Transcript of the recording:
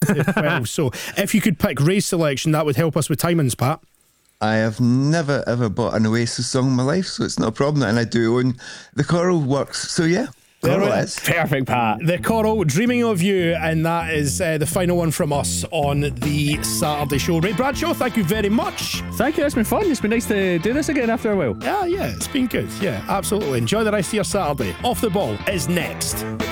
to 12. So if you could pick Ray's selection, that would help us with timings, Pat. I have never ever bought an Oasis song in my life, so it's not a problem. And I do own the Coral Works. So yeah. There it is. Perfect, Pat. The Coral, Dreaming of You, and that is the final one from us on the Saturday show. Ray Bradshaw, thank you very much. Thank you, it's been fun. It's been nice to do this again after a while. Yeah, it's been good. Yeah, absolutely. Enjoy the rest of your Saturday. Off the Ball is next.